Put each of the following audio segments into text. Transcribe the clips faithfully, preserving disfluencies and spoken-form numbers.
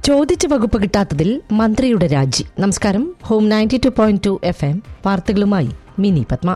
ചോദിച്ച വകുപ്പ് കിട്ടാത്തതിൽ മന്ത്രിയുടെ രാജി. നമസ്കാരം. Home ninety two point two F M വാർത്തകളുമായി മിനി പത്മ.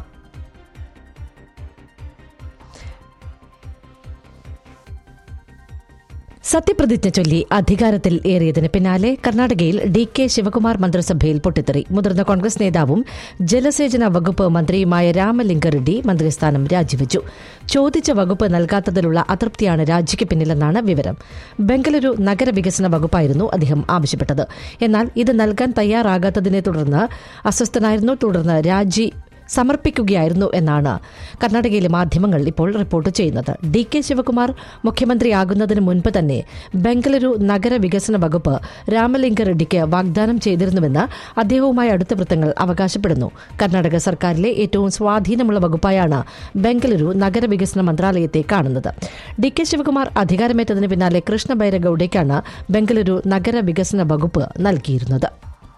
സത്യപ്രതിജ്ഞ ചൊല്ലി അധികാരത്തിൽ ഏറിയതിന് പിന്നാലെ കർണാടകയിൽ ഡി കെ ശിവകുമാർ മന്ത്രിസഭയിൽ പൊട്ടിത്തെറി. മുതിർന്ന കോൺഗ്രസ് നേതാവും ജലസേചന വകുപ്പ് മന്ത്രിയുമായ രാമലിംഗറെഡ്ഡി മന്ത്രിസ്ഥാനം രാജിവെച്ചു. ചോദിച്ച വകുപ്പ് നൽകാത്തതിലുള്ള അതൃപ്തിയാണ് രാജിക്ക് പിന്നിലെന്നാണ് വിവരം. ബംഗളൂരു നഗരവികസന വകുപ്പായിരുന്നു അദ്ദേഹം ആവശ്യപ്പെട്ടത്. എന്നാൽ ഇത് നൽകാൻ തയ്യാറാകാത്തതിനെ തുടർന്ന് അസ്വസ്ഥനായിരുന്നു. തുടർന്ന് രാജി സമർപ്പിക്കുകയായിരുന്നു എന്നാണ് കർണാടകയിലെ മാധ്യമങ്ങൾ ഇപ്പോൾ റിപ്പോർട്ട് ചെയ്യുന്നത്. ഡി കെ ശിവകുമാർ മുഖ്യമന്ത്രിയാകുന്നതിന് മുൻപ് തന്നെ ബംഗളൂരു നഗരവികസന വകുപ്പ് രാമലിംഗറെഡ്ഡിക്ക് വാഗ്ദാനം ചെയ്തിരുന്നുവെന്ന് അദ്ദേഹവുമായി അടുത്ത വൃത്തങ്ങൾ അവകാശപ്പെടുന്നു. കർണാടക സർക്കാരിലെ ഏറ്റവും സ്വാധീനമുള്ള വകുപ്പായാണ് ബംഗളൂരു നഗരവികസന മന്ത്രാലയത്തെ കാണുന്നത്. ഡി കെ ശിവകുമാർ അധികാരമേറ്റതിന് പിന്നാലെ കൃഷ്ണ ബൈരഗൌഡയ്ക്കാണ് ബംഗളൂരു നഗരവികസന വകുപ്പ് നൽകിയിരുന്നത്.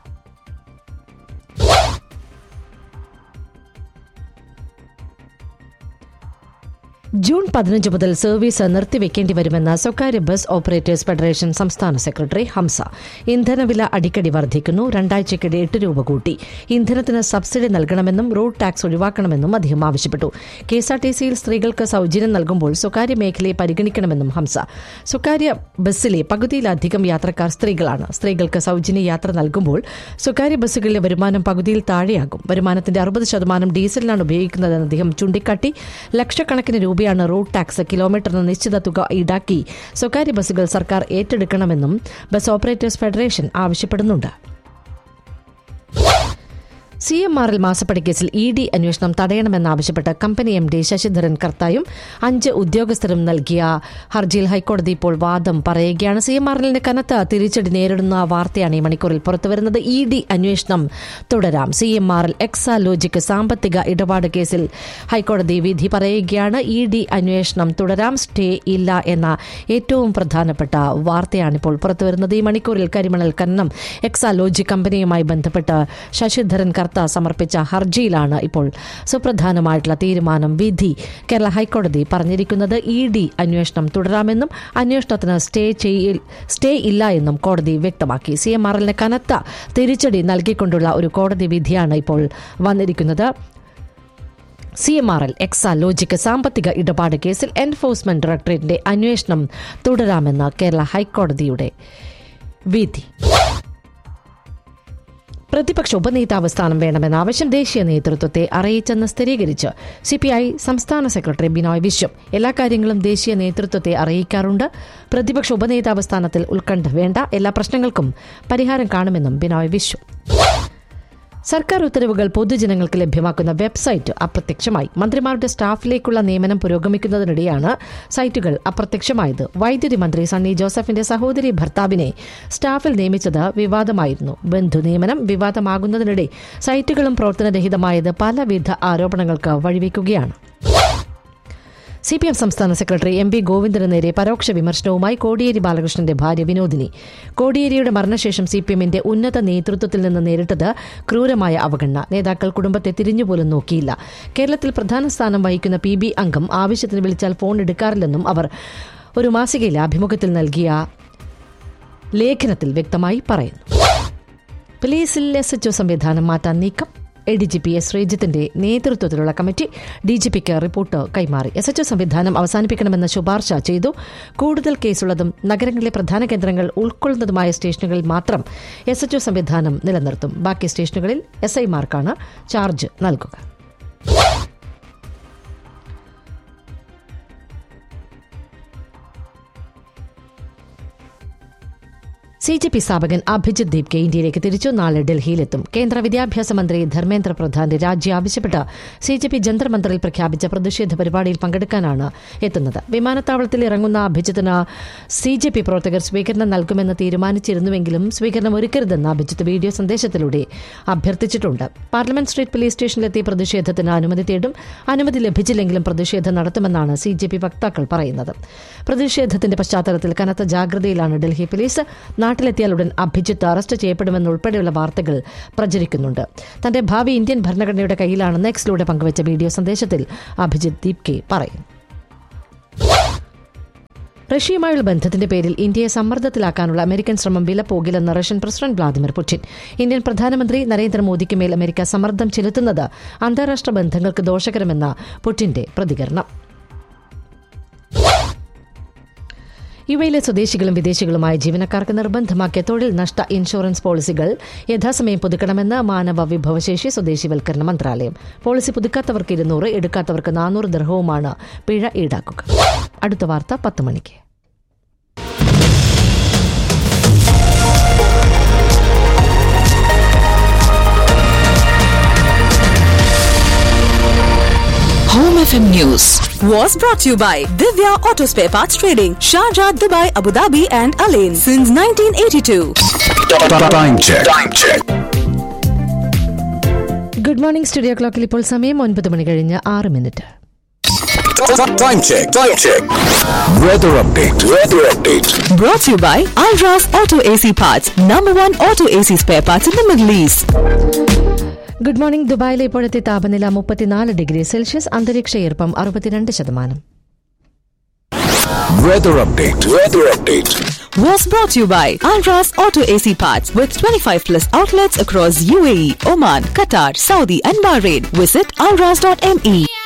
ജൂൺ പതിനഞ്ച് മുതൽ സർവീസ് നിർത്തിവെക്കേണ്ടി വരുമെന്ന് സ്വകാര്യ ബസ് ഓപ്പറേറ്റേഴ്സ് ഫെഡറേഷൻ സംസ്ഥാന സെക്രട്ടറി ഹംസ. ഇന്ധനവില അടിക്കടി വർദ്ധിക്കുന്നു. രണ്ടാഴ്ചയ്ക്കിടെ എട്ട് രൂപ കൂട്ടി. ഇന്ധനത്തിന് സബ്സിഡി നൽകണമെന്നും റോഡ് ടാക്സ് ഒഴിവാക്കണമെന്നും അദ്ദേഹം ആവശ്യപ്പെട്ടു. കെഎസ്ആർടിസിയിൽ സ്ത്രീകൾക്ക് സൌജന്യം നൽകുമ്പോൾ സ്വകാര്യ മേഖലയെ പരിഗണിക്കണമെന്നും ഹംസ. സ്വകാര്യ ബസ്സിലെ പകുതിയിലധികം യാത്രക്കാർ സ്ത്രീകളാണ്. സ്ത്രീകൾക്ക് സൌജന്യ യാത്ര നൽകുമ്പോൾ സ്വകാര്യ ബസ്സുകളിലെ വരുമാനം പകുതിയിൽ താഴെയാകും. വരുമാനത്തിന്റെ അറുപത് ശതമാനം ഡീസലിനാണ് ഉപയോഗിക്കുന്നതെന്ന് അദ്ദേഹം ചൂണ്ടിക്കാട്ടി. ലക്ഷക്കണക്കിന് രൂപ ാണ് റോഡ് ടാക്സ്. കിലോമീറ്ററിന് നിശ്ചിത തുക ഈടാക്കി സ്വകാര്യ ബസ്സുകൾ സർക്കാർ ഏറ്റെടുക്കണമെന്നും ബസ് ഓപ്പറേറ്റേഴ്സ് ഫെഡറേഷൻ ആവശ്യപ്പെടുന്നുണ്ട്. സി എം ആർ എൽ മാസപ്പടി കേസിൽ ഇ ഡി അന്വേഷണം തടയണമെന്നാവശ്യപ്പെട്ട് കമ്പനി എം ഡി ശശിധരൻ കർത്തായും അഞ്ച് ഉദ്യോഗസ്ഥരും നൽകിയ ഹർജിയിൽ ഹൈക്കോടതി ഇപ്പോൾ വാദം പറയുകയാണ്. സി എം ആർ എല്ലിന് കനത്ത തിരിച്ചടി നേരിടുന്ന വാർത്തയാണ് ഈ മണിക്കൂറിൽ പുറത്തുവരുന്നത്. ഇ ഡി അന്വേഷണം തുടരാം. C M R L Exalogic സാമ്പത്തിക ഇടപാട് കേസിൽ ഹൈക്കോടതി വിധി പറയുകയാണ്. ഇ ഡി അന്വേഷണം തുടരാം, സ്റ്റേ ഇല്ല എന്ന ഏറ്റവും പ്രധാനപ്പെട്ട വാർത്തയാണിപ്പോൾ പുറത്തുവരുന്നത്. ഈ മണിക്കൂറിൽ കരിമണൽ ഖനനം എക്സാലോജിക് കമ്പനിയുമായി ബന്ധപ്പെട്ട് ശശിധരൻ സമർപ്പിച്ച ഹർജിയിലാണ് ഇപ്പോൾ സുപ്രധാനമായിട്ടുള്ള തീരുമാനം, വിധി കേരള ഹൈക്കോടതി പറഞ്ഞിരിക്കുന്നത്. ഇ ഡി അന്വേഷണം തുടരാമെന്നും അന്വേഷണത്തിന് സ്റ്റേ സ്റ്റേ ഇല്ല എന്നും കോടതി വ്യക്തമാക്കി. സി എം ആർ എല്ലിന് കനത്ത തിരിച്ചടി നൽകിക്കൊണ്ടുള്ള ഒരു കോടതി വിധിയാണ് ഇപ്പോൾ വന്നിരിക്കുന്നത്. C M R L Exalogic സാമ്പത്തിക ഇടപാട് കേസിൽ എൻഫോഴ്സ്മെന്റ് ഡയറക്ടറേറ്റിന്റെ അന്വേഷണം തുടരാമെന്ന് കേരള ഹൈക്കോടതിയുടെ വിധി. പ്രതിപക്ഷ ഉപനേതാവ് സ്ഥാനം വേണമെന്ന ആവശ്യം ദേശീയ നേതൃത്വത്തെ അറിയിച്ചെന്ന് സ്ഥിരീകരിച്ച് സിപിഐ സംസ്ഥാന സെക്രട്ടറി ബിനോയ് വിശ്വം. എല്ലാ കാര്യങ്ങളും ദേശീയ നേതൃത്വത്തെ അറിയിക്കാറുണ്ട്. പ്രതിപക്ഷ ഉപനേതാവ് സ്ഥാനത്തിൽ ഉത്കണ്ഠ വേണ്ട. എല്ലാ പ്രശ്നങ്ങൾക്കും പരിഹാരം കാണുമെന്നും ബിനോയ് വിശ്വം. സർക്കാർ ഉത്തരവുകൾ പൊതുജനങ്ങൾക്ക് ലഭ്യമാക്കുന്ന വെബ്സൈറ്റ് അപ്രത്യക്ഷമായി. മന്ത്രിമാരുടെ സ്റ്റാഫിലേക്കുള്ള നിയമനം പുരോഗമിക്കുന്നതിനിടെയാണ് സൈറ്റുകൾ അപ്രത്യക്ഷമായത്. വൈദ്യുതി മന്ത്രി സണ്ണി ജോസഫിന്റെ സഹോദരി ഭർത്താവിനെ സ്റ്റാഫിൽ നിയമിച്ചത് വിവാദമായിരുന്നു. ബന്ധു നിയമനം വിവാദമാകുന്നതിനിടെ സൈറ്റുകളും പ്രവർത്തനരഹിതമായത് പലവിധ ആരോപണങ്ങൾക്ക് വഴിവെക്കുകയാണ്. സി പി എം സംസ്ഥാന സെക്രട്ടറി എം പി ഗോവിന്ദന് നേരെ പരോക്ഷ വിമർശനവുമായി കോടിയേരി ബാലകൃഷ്ണന്റെ ഭാര്യ വിനോദിനി. കോടിയേരിയുടെ മരണശേഷം സി പി എമ്മിന്റെ ഉന്നത നേതൃത്വത്തിൽ നിന്ന് നേരിട്ടത് ക്രൂരമായ അവഗണന. നേതാക്കൾ കുടുംബത്തെ തിരിഞ്ഞുപോലും നോക്കിയില്ല. കേരളത്തിൽ പ്രധാന സ്ഥാനം വഹിക്കുന്ന പി ബി അംഗം ആവശ്യത്തിന് വിളിച്ചാൽ ഫോൺ എടുക്കാറില്ലെന്നും അവർ ഒരു മാസികയിലെ അഭിമുഖത്തിൽ നൽകിയ ലേഖനത്തിൽ വ്യക്തമായി പറയുന്നു. പോലീസിൽ എസ് എച്ച് ഒ സംവിധാനം മാറ്റാൻ നീക്കം. A D G P S ശ്രീജിത്തിന്റെ നേതൃത്വത്തിലുള്ള കമ്മിറ്റി ഡി ജി പിക്ക് റിപ്പോർട്ട് കൈമാറി. എസ് എച്ച് ഒ സംവിധാനം അവസാനിപ്പിക്കണമെന്ന് ശുപാർശ ചെയ്തു. കൂടുതൽ കേസുള്ളതും നഗരങ്ങളിലെ പ്രധാന കേന്ദ്രങ്ങൾ ഉൾക്കൊള്ളുന്നതുമായ സ്റ്റേഷനുകളിൽ മാത്രം എസ് എച്ച് ഒ സംവിധാനം നിലനിർത്തും. ബാക്കി സ്റ്റേഷനുകളിൽ എസ് ഐമാർക്കാണ് ചാർജ് നൽകുക. സി ജെ പി സ്ഥാപകൻ അഭിജിത് ദീപ് കെ ഇന്ത്യയിലേക്ക് തിരിച്ചു. നാളെ ഡൽഹിയിലെത്തും. കേന്ദ്ര വിദ്യാഭ്യാസ മന്ത്രി ധർമ്മേന്ദ്ര പ്രധാന്റെ രാജി ആവശ്യപ്പെട്ട് സി ജെ പി ജന്തർ മന്ദറിൽ പ്രഖ്യാപിച്ച പ്രതിഷേധ പരിപാടിയിൽ പങ്കെടുക്കാനാണ് എത്തുന്നത്. വിമാനത്താവളത്തിൽ ഇറങ്ങുന്ന അഭിജിത്തിന് സി ജെ പി പ്രവർത്തകർ സ്വീകരണം നൽകുമെന്ന് തീരുമാനിച്ചിരുന്നുവെങ്കിലും സ്വീകരണം ഒരുക്കരുതെന്ന് അഭിജിത്ത് വീഡിയോ സന്ദേശത്തിലൂടെ അഭ്യർത്ഥിച്ചിട്ടുണ്ട്. പാർലമെന്റ് സ്ട്രീറ്റ് പോലീസ് സ്റ്റേഷനിലെത്തി പ്രതിഷേധത്തിന് അനുമതി തേടും. അനുമതി ലഭിച്ചില്ലെങ്കിലും പ്രതിഷേധം നടത്തുമെന്നാണ് സി ജെ പി വക്താക്കൾ പറയുന്നത്. പ്രതിഷേധത്തിന്റെ പശ്ചാത്തലത്തിൽ കനത്ത ജാഗ്രതയിലാണ് ഡൽഹി പോലീസ്. നാട്ടിലെത്തിയാൽ ഉടൻ അഭിജിത്ത് അറസ്റ്റ് ചെയ്യപ്പെടുമെന്നുൾപ്പെടെയുള്ള വാർത്തകൾ പ്രചരിക്കുന്നുണ്ട്. തന്റെ ഭാവി ഇന്ത്യൻ ഭരണഘടനയുടെ കയ്യിലാണെന്ന് എക്സിലൂടെ പങ്കുവച്ച വീഡിയോ സന്ദേശത്തിൽ അഭിജിത്ത് ദീപ് കെ പറയുന്നു. റഷ്യയുമായുള്ള ബന്ധത്തിന്റെ പേരിൽ ഇന്ത്യയെ സമ്മർദ്ദത്തിലാക്കാനുള്ള അമേരിക്കൻ ശ്രമം വില പോകില്ലെന്ന് Russian president Vladimir Putin. Indian പ്രധാനമന്ത്രി നരേന്ദ്രമോദിക്ക് മേൽ അമേരിക്ക സമ്മർദ്ദം ചെലുത്തുന്നത് അന്താരാഷ്ട്ര ബന്ധങ്ങൾക്ക് ദോഷകരമെന്ന പുടിന്റെ പ്രതികരണം. യുഎയിലെ സ്വദേശികളും വിദേശികളുമായ ജീവനക്കാർക്ക് നിർബന്ധമാക്കിയ തൊഴിൽ നഷ്ട ഇൻഷുറൻസ് പോളിസികൾ യഥാസമയം പുതുക്കണമെന്ന് മാനവ വിഭവശേഷി സ്വദേശിവൽക്കരണ മന്ത്രാലയം. പോളിസി പുതുക്കാത്തവർക്ക് ഇരുന്നൂറ്, എടുക്കാത്തവർക്ക് നാനൂറ് ദിർഹവുമാണ് പിഴ ഈടാക്കുക. അടുത്ത വാർത്ത പത്ത് മണിക്ക്. Home F M News was brought to you by Divya Auto Spare Parts Trading, Sharjah, Dubai, Abu Dhabi and Alain since nineteen eighty-two. Time check. Time check. Good morning. Studio ക്ലോക്കിൽ ഇപ്പോൾ സമയം ഒൻപത് മണി കഴിഞ്ഞ് ആറ് minute. Time check. Time check. Weather update. Weather update. Brought to you by Alras Auto A C Parts, number one auto A C spare parts in the Middle East. Good morning. ദുബായിലെ ഇപ്പോഴത്തെ താപനില മുപ്പത്തിനാല് degree Celsius, അന്തരീക്ഷ ഈർപ്പം അറുപത്തിരണ്ട് ശതമാനം. Weather update. Weather update. Was brought to you by Alras Auto A C Parts with twenty-five plus outlets across U A E, Oman, Qatar, Saudi and Bahrain. Visit alras dot m e.